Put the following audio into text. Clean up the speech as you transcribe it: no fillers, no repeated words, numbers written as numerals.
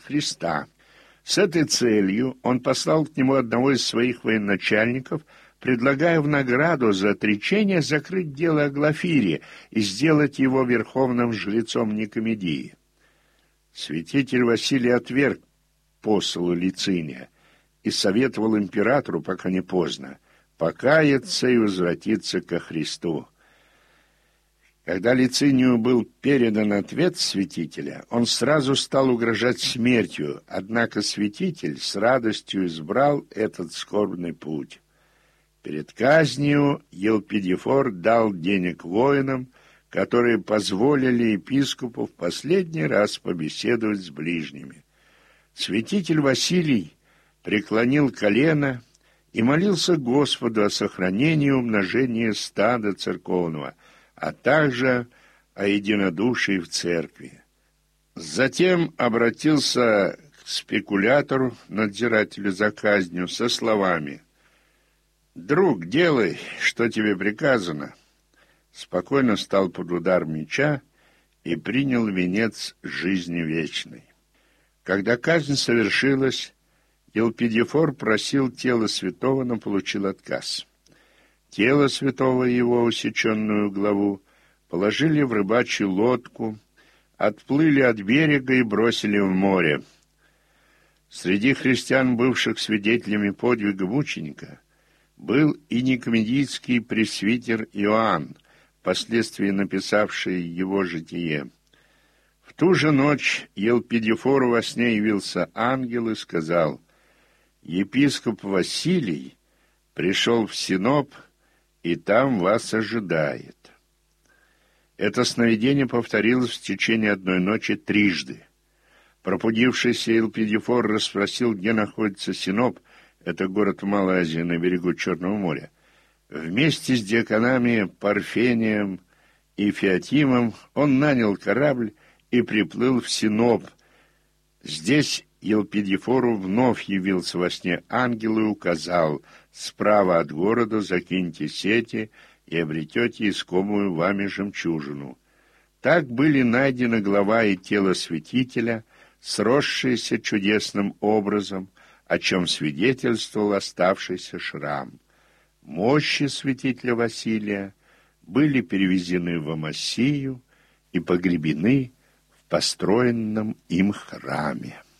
Христа. С этой целью он послал к нему одного из своих военачальников, предлагая в награду за отречение закрыть дело о Глафире и сделать его верховным жрецом Никомедии. Святитель Василий отверг посылу Лициния и советовал императору, пока не поздно, покаяться и возвратиться ко Христу. Когда Лицинию был передан ответ святителя, он сразу стал угрожать смертью, однако святитель с радостью избрал этот скорбный путь. Перед казнью Елпидифор дал денег воинам, которые позволили епископу в последний раз побеседовать с ближними. Святитель Василий преклонил колено и молился Господу о сохранении и умножении стада церковного, а также о единодушии в церкви. Затем обратился к спекулятору, надзирателю за казнью, со словами: «Друг, делай, что тебе приказано». Спокойно стал под удар меча и принял венец жизни вечной. Когда казнь совершилась, Елпидифор просил тело святого, но получил отказ. Тело святого и его усеченную главу положили в рыбачью лодку, отплыли от берега и бросили в море. Среди христиан, бывших свидетелями подвига мученика, был и никомедийский пресвитер Иоанн, впоследствии написавший его житие. В ту же ночь Елпидифору во сне явился ангел и сказал: «Епископ Василий пришел в Синоп, и там вас ожидает». Это сновидение повторилось в течение одной ночи трижды. Пробудившийся Елпидифор расспросил, где находится Синоп, это город в Малой Азии на берегу Черного моря. Вместе с диаконами Парфением и Феотимом он нанял корабль и приплыл в Синоп. Здесь Елпидифору вновь явился во сне ангел и указал: «Справа от города закиньте сети и обретете искомую вами жемчужину». Так были найдены глава и тело святителя, сросшиеся чудесным образом, о чем свидетельствовал оставшийся шрам. Мощи святителя Василия были перевезены в Амасию и погребены в построенном им храме.